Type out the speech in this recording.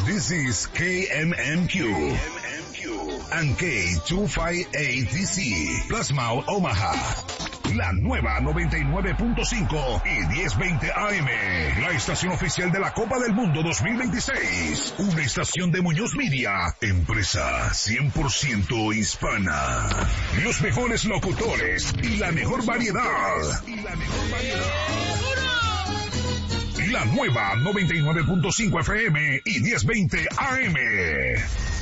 This is KMMQ and K258DC, Plasma Omaha. La nueva 99.5 y 1020 AM. La estación oficial de la Copa del Mundo 2026. Una estación de Muñoz Media. Empresa 100% hispana. Los mejores locutores y la mejor variedad. La nueva 99.5 FM y 1020 AM.